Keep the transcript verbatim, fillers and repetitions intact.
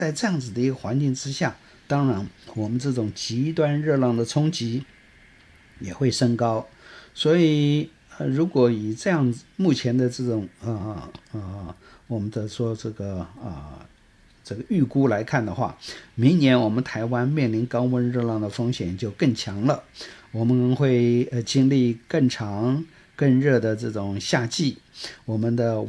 在这样子的一个环境之下，当然我们这种极端热浪的冲击也会升高。所以呃，如果以这样目前的这种呃呃我们的说这个啊、呃、这个预估来看的话，明年我们台湾面临高温热浪的风险就更强了。我们会呃经历更长更热的这种夏季，我们的